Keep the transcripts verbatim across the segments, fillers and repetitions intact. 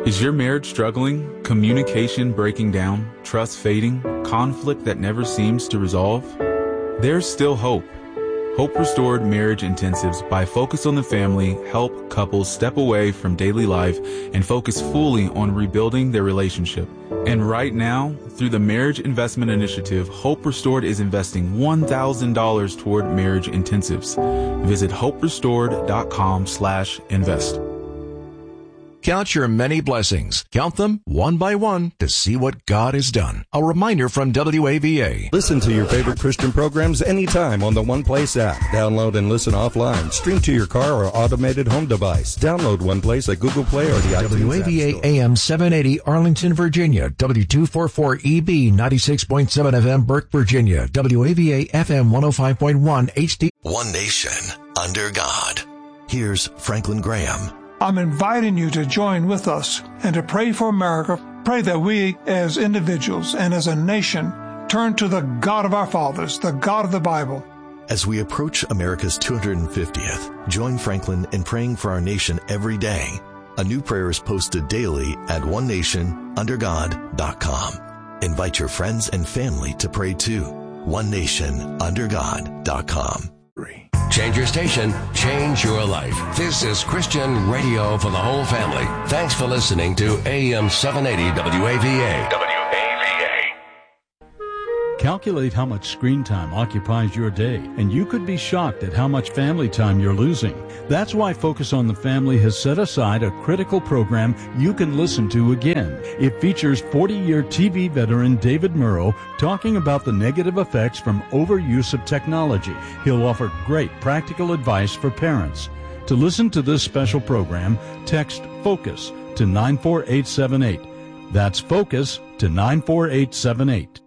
Is your marriage struggling? Communication breaking down? Trust fading? Conflict that never seems to resolve? There's still hope. Hope Restored Marriage Intensives by Focus on the Family help couples step away from daily life and focus fully on rebuilding their relationship. And right now, through the Marriage Investment Initiative, Hope Restored is investing one thousand dollars toward marriage intensives. Visit hope restored dot com slash invest. Count your many blessings. Count them one by one to see what God has done. A reminder from W A V A. Listen to your favorite Christian programs anytime on the One Place app. Download and listen offline. Stream to your car or automated home device. Download One Place at Google Play or the iTunes W A V A A M seven eighty Arlington, Virginia. W two forty-four E B ninety-six point seven F M Burke, Virginia. W A V A F M one oh five point one H D. One nation under God. Here's Franklin Graham. I'm inviting you to join with us and to pray for America. Pray that we as individuals and as a nation turn to the God of our fathers, the God of the Bible. As we approach America's two hundred fiftieth, join Franklin in praying for our nation every day. A new prayer is posted daily at one nation under god dot com. Invite your friends and family to pray too. one nation under god dot com. Change your station, change your life. This is Christian radio for the whole family. Thanks for listening to A M seven eighty W A V A. W A V A. Calculate how much screen time occupies your day, and you could be shocked at how much family time you're losing. That's why Focus on the Family has set aside a critical program you can listen to again. It features forty-year T V veteran David Murrow talking about the negative effects from overuse of technology. He'll offer great practical advice for parents. To listen to this special program, text FOCUS to nine four eight seven eight. That's FOCUS to nine four eight seven eight.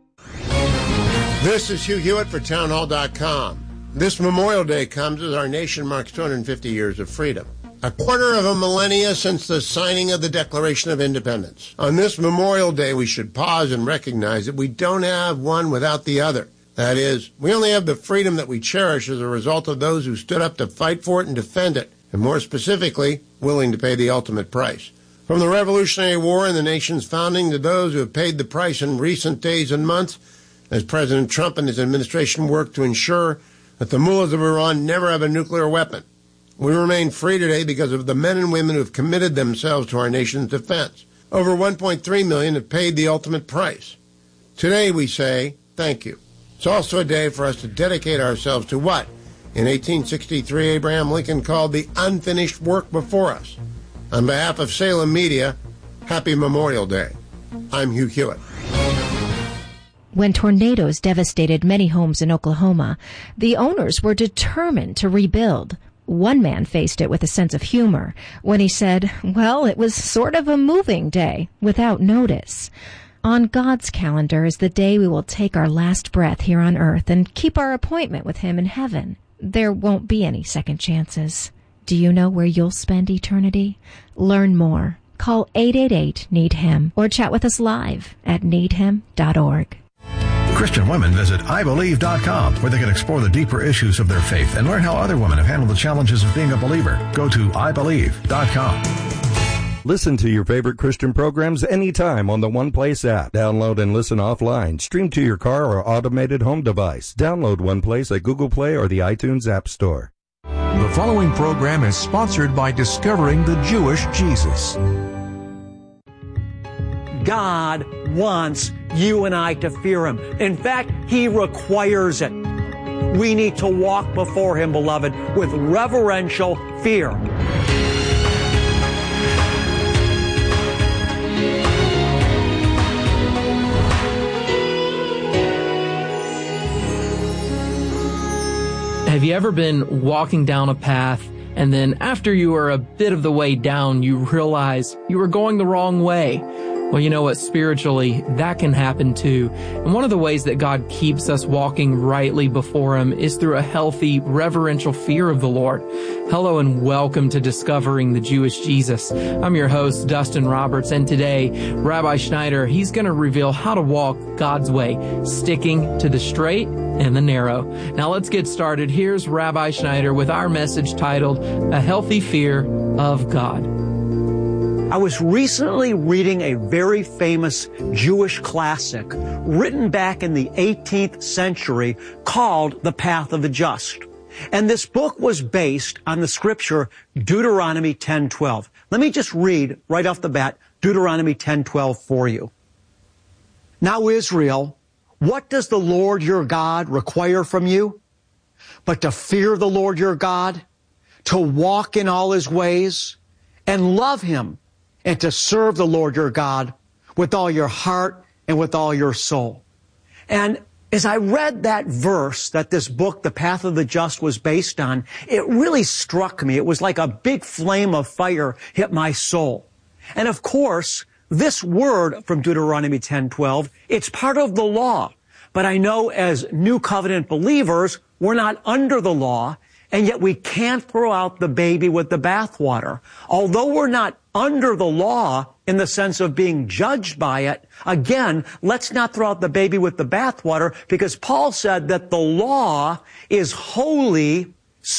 This is Hugh Hewitt for town hall dot com. This Memorial Day comes as our nation marks two hundred fifty years of freedom. A quarter of a millennia since the signing of the Declaration of Independence. On this Memorial Day, we should pause and recognize that we don't have one without the other. That is, we only have the freedom that we cherish as a result of those who stood up to fight for it and defend it, and more specifically, willing to pay the ultimate price. From the Revolutionary War and the nation's founding to those who have paid the price in recent days and months, as President Trump and his administration work to ensure that the mullahs of Iran never have a nuclear weapon. We remain free today because of the men and women who have committed themselves to our nation's defense. Over one point three million have paid the ultimate price. Today we say thank you. It's also a day for us to dedicate ourselves to what, in eighteen sixty-three, Abraham Lincoln called the unfinished work before us. On behalf of Salem Media, happy Memorial Day. I'm Hugh Hewitt. When tornadoes devastated many homes in Oklahoma, the owners were determined to rebuild. One man faced it with a sense of humor when he said, well, it was sort of a moving day without notice. On God's calendar is the day we will take our last breath here on earth and keep our appointment with Him in heaven. There won't be any second chances. Do you know where you'll spend eternity? Learn more. Call eight eight eight, need him or chat with us live at need him dot org. Christian women visit I believe dot com, where they can explore the deeper issues of their faith and learn how other women have handled the challenges of being a believer. Go to I believe dot com. Listen to your favorite Christian programs anytime on the One Place app. Download and listen offline. Stream to your car or automated home device. Download One Place at Google Play or the iTunes App Store. The following program is sponsored by Discovering the Jewish Jesus. God wants you and I to fear Him. In fact, He requires it. We need to walk before Him, beloved, with reverential fear. Have you ever been walking down a path and then after you are a bit of the way down, you realize you were going the wrong way? Well, you know what? Spiritually, that can happen too. And one of the ways that God keeps us walking rightly before Him is through a healthy, reverential fear of the Lord. Hello and welcome to Discovering the Jewish Jesus. I'm your host, Dustin Roberts, and today, Rabbi Schneider, he's going to reveal how to walk God's way, sticking to the straight and the narrow. Now let's get started. Here's Rabbi Schneider with our message titled, A Healthy Fear of God. I was recently reading a very famous Jewish classic written back in the eighteenth century called The Path of the Just. And this book was based on the scripture Deuteronomy ten twelve. Let me just read right off the bat Deuteronomy ten twelve for you. Now, Israel, what does the Lord your God require from you? But to fear the Lord your God, to walk in all his ways, and love him, and to serve the Lord your God with all your heart and with all your soul. And as I read that verse that this book, The Path of the Just, was based on, it really struck me. It was like a big flame of fire hit my soul. And of course, this word from Deuteronomy ten twelve, it's part of the law. But I know as New Covenant believers, we're not under the law, and yet we can't throw out the baby with the bathwater. Although we're not under the law in the sense of being judged by it, again, let's not throw out the baby with the bathwater, because Paul said that the law is holy,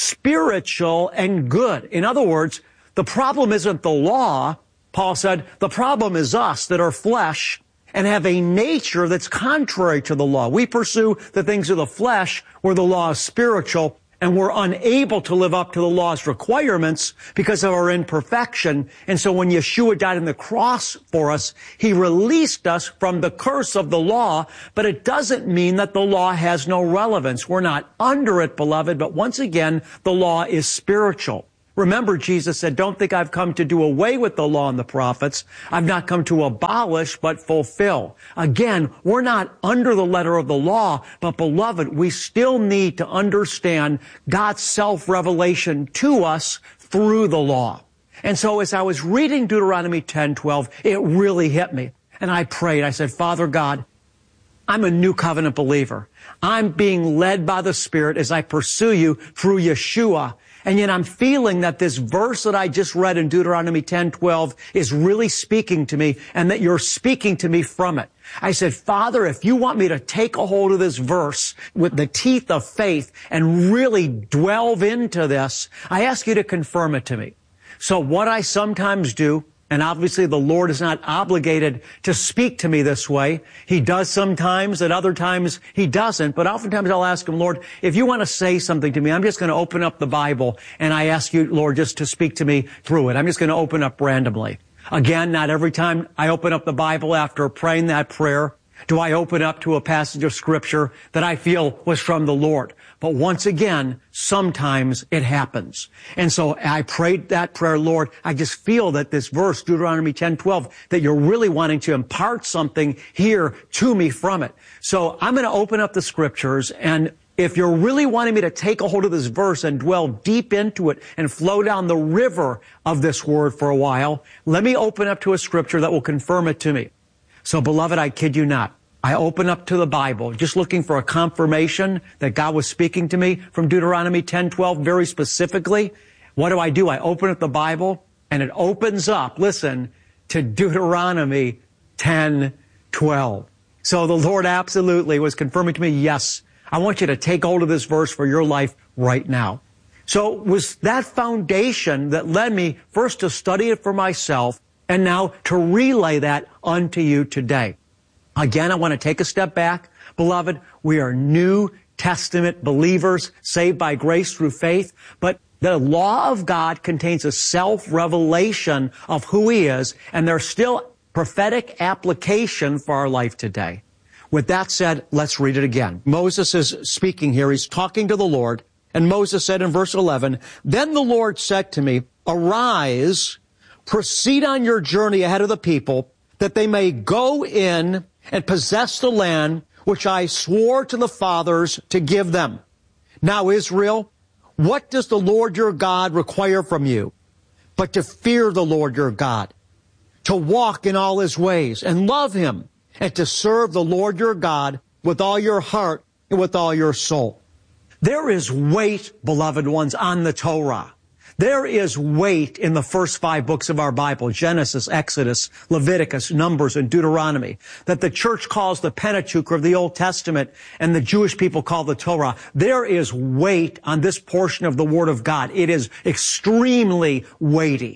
spiritual, and good. In other words, the problem isn't the law. Paul said, the problem is us that are flesh and have a nature that's contrary to the law. We pursue the things of the flesh where the law is spiritual, and we're unable to live up to the law's requirements because of our imperfection. And so when Yeshua died on the cross for us, he released us from the curse of the law, but it doesn't mean that the law has no relevance. We're not under it, beloved, but once again, the law is spiritual. Remember, Jesus said, don't think I've come to do away with the law and the prophets. I've not come to abolish, but fulfill. Again, we're not under the letter of the law, but beloved, we still need to understand God's self-revelation to us through the law. And so as I was reading Deuteronomy ten twelve, it really hit me. And I prayed. I said, Father God, I'm a new covenant believer. I'm being led by the Spirit as I pursue you through Yeshua. And yet I'm feeling that this verse that I just read in Deuteronomy ten twelve is really speaking to me, and that you're speaking to me from it. I said, Father, if you want me to take a hold of this verse with the teeth of faith and really delve into this, I ask you to confirm it to me. So what I sometimes do, and obviously the Lord is not obligated to speak to me this way. He does sometimes, at other times he doesn't. But oftentimes I'll ask him, Lord, if you want to say something to me, I'm just going to open up the Bible, and I ask you, Lord, just to speak to me through it. I'm just going to open up randomly. Again, not every time I open up the Bible after praying that prayer do I open up to a passage of Scripture that I feel was from the Lord. But once again, sometimes it happens. And so I prayed that prayer, Lord, I just feel that this verse, Deuteronomy ten twelve, that you're really wanting to impart something here to me from it. So I'm going to open up the Scriptures, and if you're really wanting me to take a hold of this verse and dwell deep into it and flow down the river of this word for a while, let me open up to a Scripture that will confirm it to me. So, beloved, I kid you not. I open up to the Bible, just looking for a confirmation that God was speaking to me from Deuteronomy ten twelve very specifically. What do I do? I open up the Bible, and it opens up, listen, to Deuteronomy ten twelve. So the Lord absolutely was confirming to me, yes, I want you to take hold of this verse for your life right now. So it was that foundation that led me first to study it for myself, and now to relay that unto you today. Again, I want to take a step back. Beloved, we are New Testament believers, saved by grace through faith, but the law of God contains a self-revelation of who He is, and there's still prophetic application for our life today. With that said, let's read it again. Moses is speaking here. He's talking to the Lord, and Moses said in verse eleven, "Then the Lord said to me, Arise, proceed on your journey ahead of the people, that they may go in and possess the land which I swore to the fathers to give them. Now, Israel, what does the Lord your God require from you? But to fear the Lord your God, to walk in all His ways and love Him, and to serve the Lord your God with all your heart and with all your soul." There is weight, beloved ones, on the Torah. There is weight in the first five books of our Bible, Genesis, Exodus, Leviticus, Numbers, and Deuteronomy, that the church calls the Pentateuch of the Old Testament and the Jewish people call the Torah. There is weight on this portion of the Word of God. It is extremely weighty.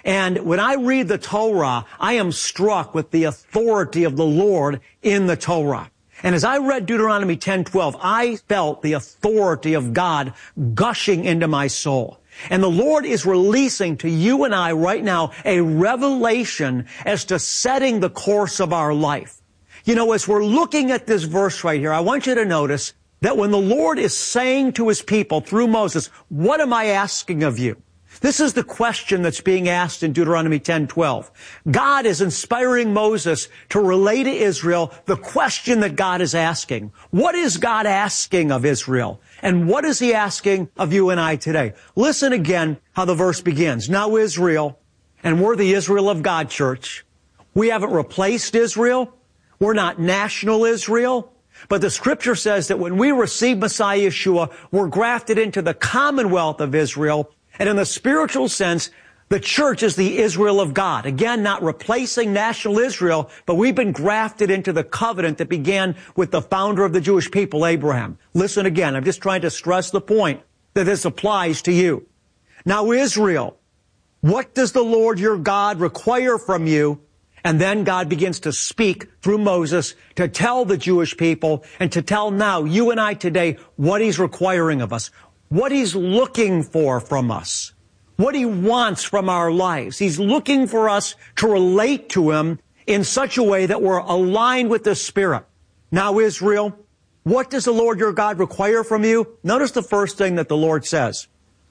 And when I read the Torah, I am struck with the authority of the Lord in the Torah. And as I read Deuteronomy ten twelve, I felt the authority of God gushing into my soul. And the Lord is releasing to you and I right now a revelation as to setting the course of our life. You know, as we're looking at this verse right here, I want you to notice that when the Lord is saying to His people through Moses, what am I asking of you? This is the question that's being asked in Deuteronomy ten twelve. God is inspiring Moses to relay to Israel the question that God is asking. What is God asking of Israel? And what is He asking of you and I today? Listen again how the verse begins. Now Israel, and we're the Israel of God, church. We haven't replaced Israel. We're not national Israel. But the Scripture says that when we receive Messiah Yeshua, we're grafted into the commonwealth of Israel. And in the spiritual sense, the church is the Israel of God. Again, not replacing national Israel, but we've been grafted into the covenant that began with the founder of the Jewish people, Abraham. Listen again. I'm just trying to stress the point that this applies to you. Now, Israel, what does the Lord your God require from you? And then God begins to speak through Moses to tell the Jewish people and to tell now you and I today what He's requiring of us, what He's looking for from us, what He wants from our lives. He's looking for us to relate to Him in such a way that we're aligned with the Spirit. Now, Israel, what does the Lord your God require from you? Notice the first thing that the Lord says.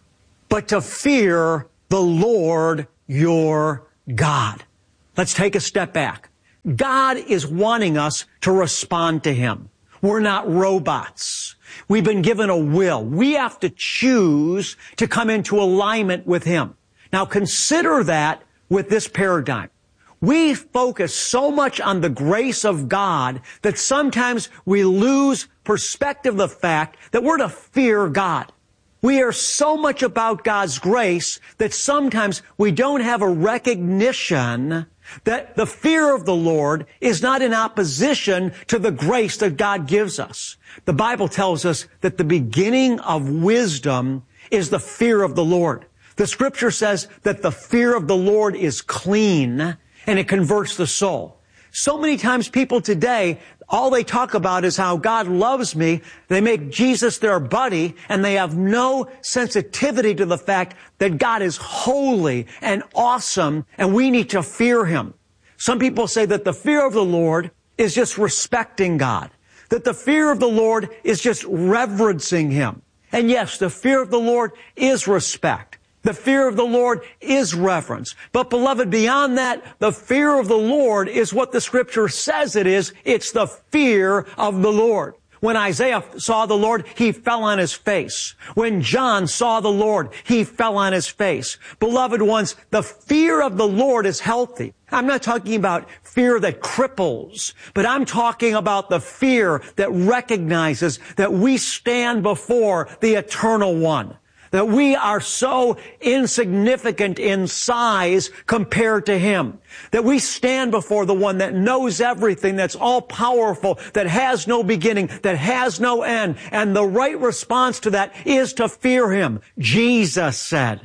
But to fear the Lord your God. Let's take a step back. God is wanting us to respond to Him. We're not robots. We've been given a will. We have to choose to come into alignment with Him. Now consider that with this paradigm. We focus so much on the grace of God that sometimes we lose perspective of the fact that we're to fear God. We are so much about God's grace that sometimes we don't have a recognition that the fear of the Lord is not in opposition to the grace that God gives us. The Bible tells us that the beginning of wisdom is the fear of the Lord. The Scripture says that the fear of the Lord is clean and it converts the soul. So many times people today, all they talk about is how God loves me. They make Jesus their buddy, and they have no sensitivity to the fact that God is holy and awesome, and we need to fear Him. Some people say that the fear of the Lord is just respecting God, that the fear of the Lord is just reverencing Him. And yes, the fear of the Lord is respect. The fear of the Lord is reverence. But beloved, beyond that, the fear of the Lord is what the Scripture says it is. It's the fear of the Lord. When Isaiah saw the Lord, he fell on his face. When John saw the Lord, he fell on his face. Beloved ones, the fear of the Lord is healthy. I'm not talking about fear that cripples, but I'm talking about the fear that recognizes that we stand before the Eternal One. That we are so insignificant in size compared to Him. That we stand before the one that knows everything, that's all powerful, that has no beginning, that has no end. And the right response to that is to fear Him. Jesus said.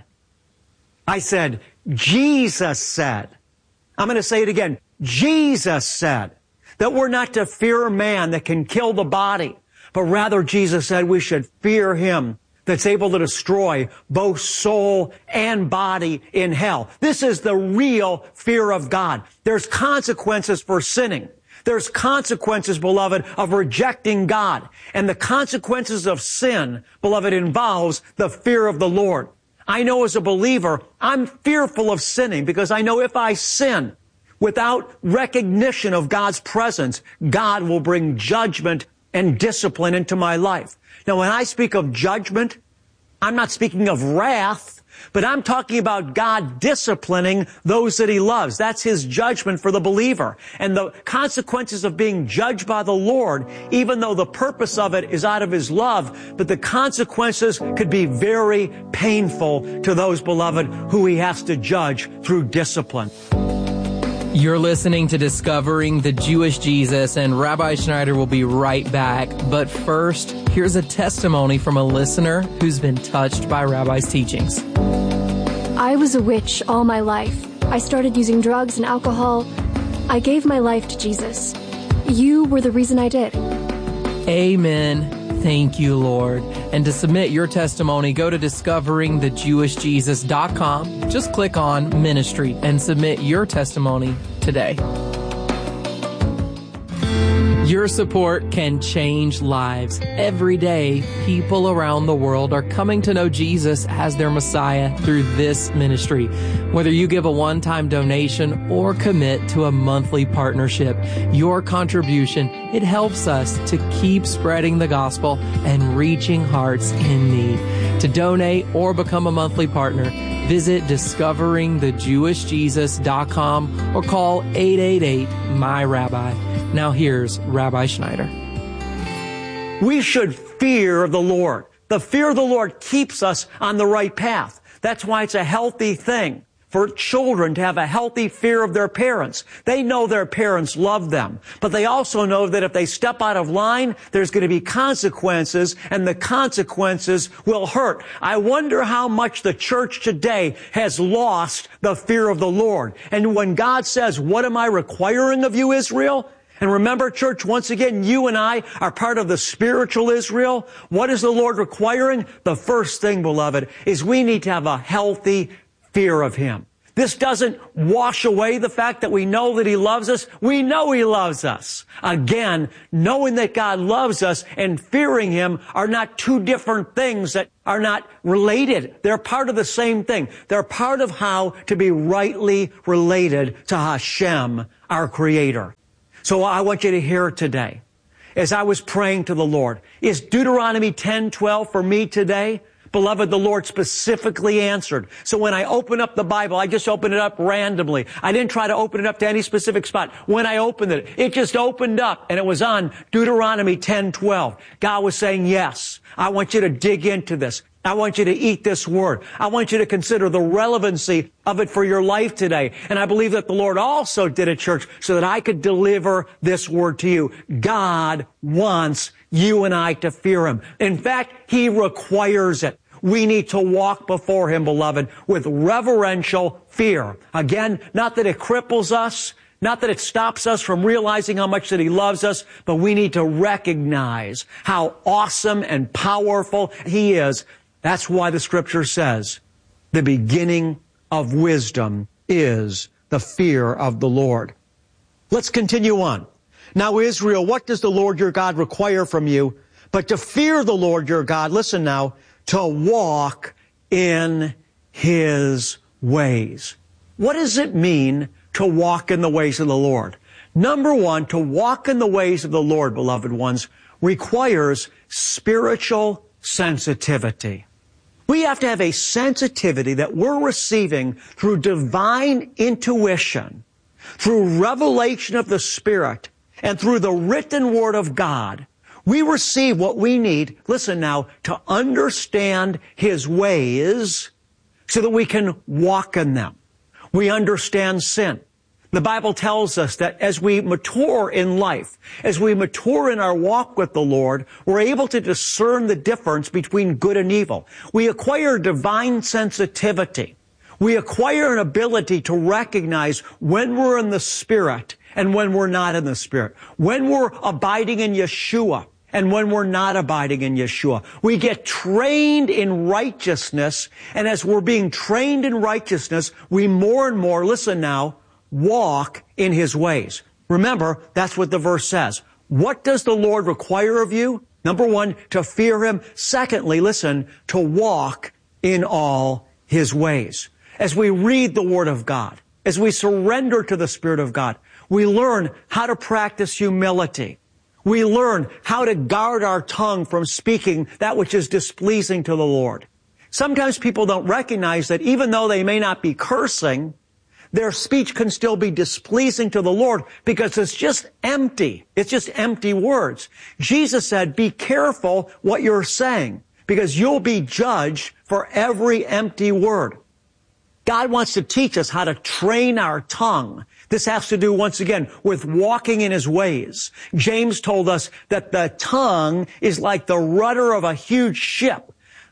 I said, Jesus said. I'm going to say it again. Jesus said that we're not to fear man that can kill the body, but rather Jesus said we should fear Him that's able to destroy both soul and body in hell. This is the real fear of God. There's consequences for sinning. There's consequences, beloved, of rejecting God. And the consequences of sin, beloved, involves the fear of the Lord. I know as a believer, I'm fearful of sinning because I know if I sin without recognition of God's presence, God will bring judgment and discipline into my life. Now, when I speak of judgment, I'm not speaking of wrath, but I'm talking about God disciplining those that He loves. That's His judgment for the believer. And the consequences of being judged by the Lord, even though the purpose of it is out of His love, but the consequences could be very painful to those, beloved, who He has to judge through discipline. You're listening to Discovering the Jewish Jesus, and Rabbi Schneider will be right back. But first, here's a testimony from a listener who's been touched by Rabbi's teachings. I was a witch all my life. I started using drugs and alcohol. I gave my life to Jesus. You were the reason I did. Amen. Thank you, Lord. And to submit your testimony, go to discovering the jewish jesus dot com. Just click on Ministry and submit your testimony today. Your support can change lives. Every day, people around the world are coming to know Jesus as their Messiah through this ministry. Whether you give a one-time donation or commit to a monthly partnership, your contribution, it helps us to keep spreading the gospel and reaching hearts in need. To donate or become a monthly partner, visit discovering the jewish jesus dot com or call eight eight eight, M Y R A B B I. Now here's Rabbi Schneider. We should fear the Lord. The fear of the Lord keeps us on the right path. That's why it's a healthy thing for children to have a healthy fear of their parents. They know their parents love them, but they also know that if they step out of line, there's going to be consequences, and the consequences will hurt. I wonder how much the church today has lost the fear of the Lord. And when God says, "What am I requiring of you, Israel?" And remember, church, once again, you and I are part of the spiritual Israel. What is the Lord requiring? The first thing, beloved, is we need to have a healthy fear of Him. This doesn't wash away the fact that we know that He loves us. We know He loves us. Again, knowing that God loves us and fearing Him are not two different things that are not related. They're part of the same thing. They're part of how to be rightly related to Hashem, our Creator. So I want you to hear today, as I was praying to the Lord, is Deuteronomy ten twelve for me today? Beloved, the Lord specifically answered. So when I open up the Bible, I just open it up randomly. I didn't try to open it up to any specific spot. When I opened it, it just opened up and it was on Deuteronomy ten twelve. God was saying, yes, I want you to dig into this. I want you to eat this word. I want you to consider the relevancy of it for your life today. And I believe that the Lord also did it, church, so that I could deliver this word to you. God wants you and I to fear Him. In fact, He requires it. We need to walk before Him, beloved, with reverential fear. Again, not that it cripples us, not that it stops us from realizing how much that He loves us, but we need to recognize how awesome and powerful He is. That's why the Scripture says the beginning of wisdom is the fear of the Lord. Let's continue on. Now, Israel, what does the Lord your God require from you? But to fear the Lord your God, listen now, to walk in His ways. What does it mean to walk in the ways of the Lord? Number one, to walk in the ways of the Lord, beloved ones, requires spiritual sensitivity. We have to have a sensitivity that we're receiving through divine intuition, through revelation of the Spirit, and through the written Word of God. We receive what we need, listen now, to understand His ways so that we can walk in them. We understand sin. The Bible tells us that as we mature in life, as we mature in our walk with the Lord, we're able to discern the difference between good and evil. We acquire divine sensitivity. We acquire an ability to recognize when we're in the Spirit and when we're not in the Spirit. When we're abiding in Yeshua and when we're not abiding in Yeshua. We get trained in righteousness, and as we're being trained in righteousness, we more and more, listen now, walk in His ways. Remember, that's what the verse says. What does the Lord require of you? Number one, to fear Him. Secondly, listen, to walk in all His ways. As we read the Word of God, as we surrender to the Spirit of God, we learn how to practice humility. We learn how to guard our tongue from speaking that which is displeasing to the Lord. Sometimes people don't recognize that even though they may not be cursing, their speech can still be displeasing to the Lord because it's just empty. It's just empty words. Jesus said, be careful what you're saying because you'll be judged for every empty word. God wants to teach us how to train our tongue. This has to do, once again, with walking in His ways. James told us that the tongue is like the rudder of a huge ship.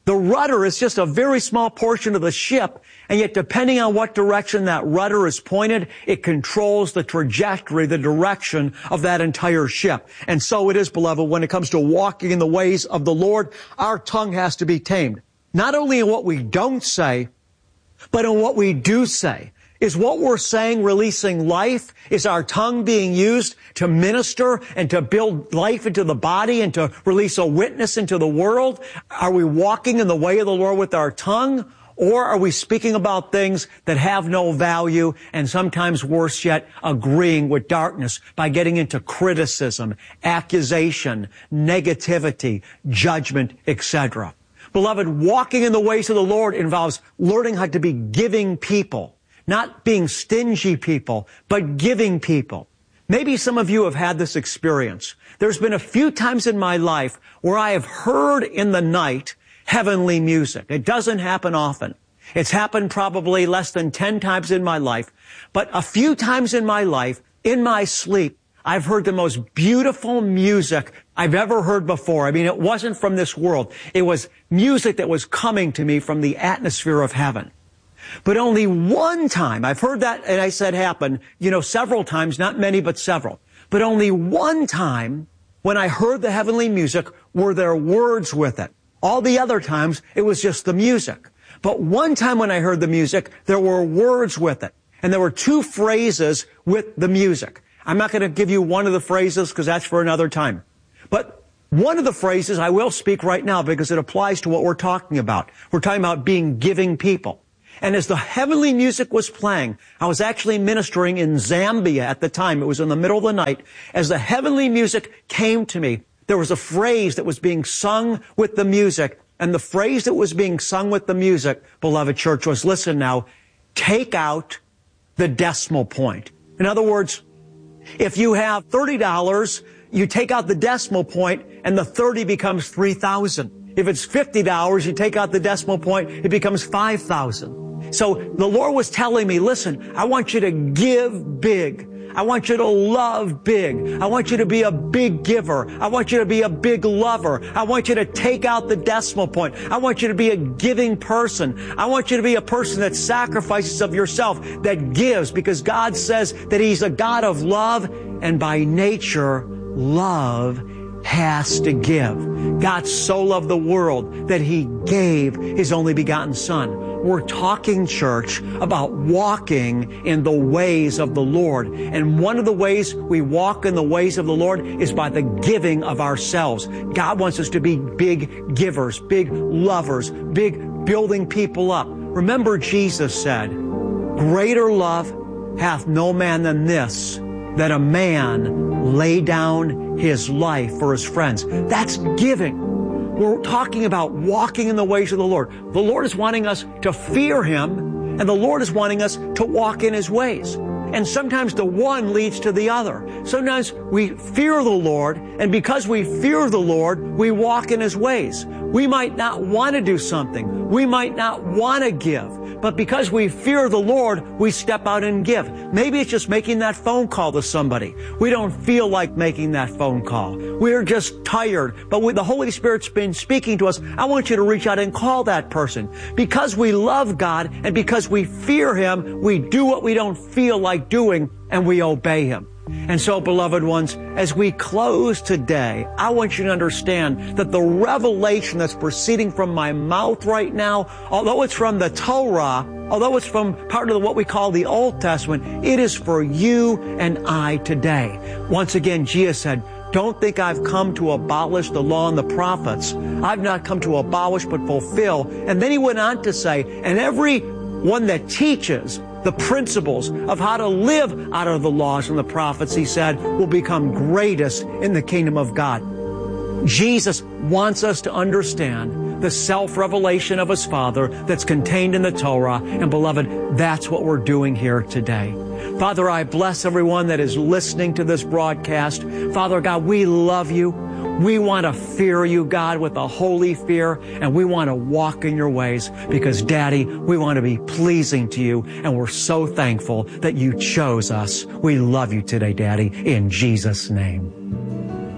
The rudder is just a very small portion of the ship, and yet depending on what direction that rudder is pointed, it controls the trajectory, the direction of that entire ship. And so it is, beloved, when it comes to walking in the ways of the Lord, our tongue has to be tamed. Not only in what we don't say, but in what we do say. Is what we're saying releasing life? Is our tongue being used to minister and to build life into the body and to release a witness into the world? Are we walking in the way of the Lord with our tongue? Or are we speaking about things that have no value and sometimes worse yet, agreeing with darkness by getting into criticism, accusation, negativity, judgment, et cetera? Beloved, walking in the ways of the Lord involves learning how to be giving people. Not being stingy people, but giving people. Maybe some of you have had this experience. There's been a few times in my life where I have heard in the night heavenly music. It doesn't happen often. It's happened probably less than ten times in my life. But a few times in my life, in my sleep, I've heard the most beautiful music I've ever heard before. I mean, it wasn't from this world. It was music that was coming to me from the atmosphere of heaven. But only one time, I've heard that, and I said happen, you know, several times, not many, but several. But only one time when I heard the heavenly music were there words with it. All the other times, it was just the music. But one time when I heard the music, there were words with it. And there were two phrases with the music. I'm not going to give you one of the phrases because that's for another time. But one of the phrases I will speak right now because it applies to what we're talking about. We're talking about being giving people. And as the heavenly music was playing, I was actually ministering in Zambia at the time. It was in the middle of the night. As the heavenly music came to me, there was a phrase that was being sung with the music. And the phrase that was being sung with the music, beloved church, was, listen now, take out the decimal point. In other words, if you have thirty dollars, you take out the decimal point and the thirty becomes three thousand. If it's fifty dollars, you take out the decimal point, it becomes five thousand. So the Lord was telling me, listen, I want you to give big. I want you to love big. I want you to be a big giver. I want you to be a big lover. I want you to take out the decimal point. I want you to be a giving person. I want you to be a person that sacrifices of yourself, that gives, because God says that He's a God of love, and by nature, love has to give. God so loved the world that He gave His only begotten Son. We're talking, church, about walking in the ways of the Lord. And one of the ways we walk in the ways of the Lord is by the giving of ourselves. God wants us to be big givers, big lovers, big building people up. Remember, Jesus said, greater love hath no man than this, that a man lay down his life for his friends. That's giving. We're talking about walking in the ways of the Lord. The Lord is wanting us to fear Him, and the Lord is wanting us to walk in His ways. And sometimes the one leads to the other. Sometimes we fear the Lord, and because we fear the Lord, we walk in His ways. We might not want to do something. We might not want to give. But because we fear the Lord, we step out and give. Maybe it's just making that phone call to somebody. We don't feel like making that phone call. We're just tired. But with the Holy Spirit's been speaking to us, I want you to reach out and call that person. Because we love God and because we fear Him, we do what we don't feel like doing, and we obey Him. And so, beloved ones, as we close today, I want you to understand that the revelation that's proceeding from my mouth right now, although it's from the Torah, although it's from part of what we call the Old Testament, it is for you and I today. Once again, Jesus said, don't think I've come to abolish the law and the prophets. I've not come to abolish but fulfill. And then He went on to say, and every one that teaches the principles of how to live out of the laws and the prophets, He said, will become greatest in the kingdom of God. Jesus wants us to understand the self-revelation of His Father that's contained in the Torah. And beloved, that's what we're doing here today. Father, I bless everyone that is listening to this broadcast. Father God, we love You. We want to fear You, God, with a holy fear, and we want to walk in Your ways because, Daddy, we want to be pleasing to You, and we're so thankful that You chose us. We love You today, Daddy, in Jesus' name.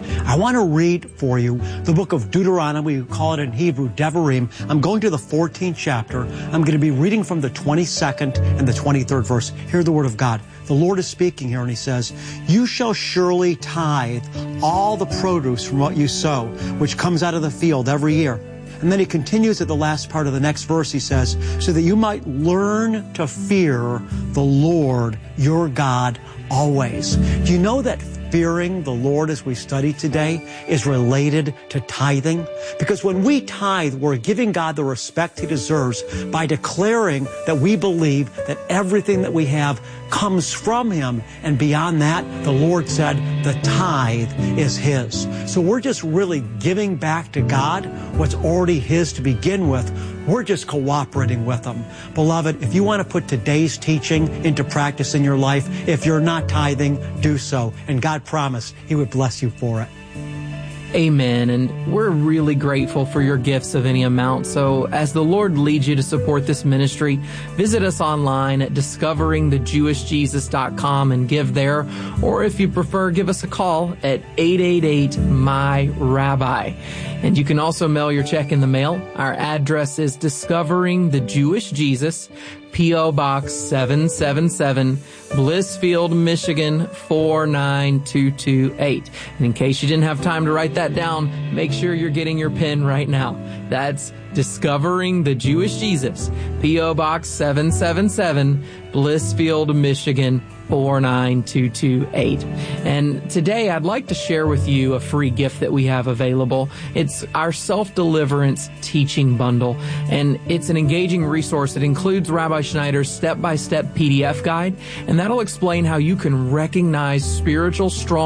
I want to read for you the book of Deuteronomy. We call it in Hebrew, Devarim. I'm going to the fourteenth chapter. I'm going to be reading from the twenty-second and the twenty-third verse. Hear the word of God. The Lord is speaking here, and He says, "You shall surely tithe all the produce from what you sow, which comes out of the field every year." And then He continues at the last part of the next verse. He says, "So that you might learn to fear the Lord your God always." Do you know that fearing the Lord, as we study today, is related to tithing? Because when we tithe, we're giving God the respect He deserves by declaring that we believe that everything that we have comes from Him. And beyond that, the Lord said the tithe is His. So we're just really giving back to God what's already His to begin with. We're just cooperating with Him. Beloved, if you want to put today's teaching into practice in your life, if you're not tithing, do so. And God promised He would bless you for it. Amen. And we're really grateful for your gifts of any amount. So as the Lord leads you to support this ministry, visit us online at discovering the jewish jesus dot com and give there. Or if you prefer, give us a call at eight eight eight, M Y, Rabbi. And you can also mail your check in the mail. Our address is Discovering the Jewish Jesus, P O. Box seven seven seven, Blissfield, Michigan four nine two two eight. And in case you didn't have time to write that down, make sure you're getting your pen right now. That's Discovering the Jewish Jesus, P O. Box seven seven seven, Blissfield, Michigan four nine two two eight. And today I'd like to share with you a free gift that we have available. It's our Self-Deliverance Teaching Bundle, and it's an engaging resource that includes Rabbi Schneider's step-by-step P D F guide, and that'll explain how you can recognize spiritual strongholds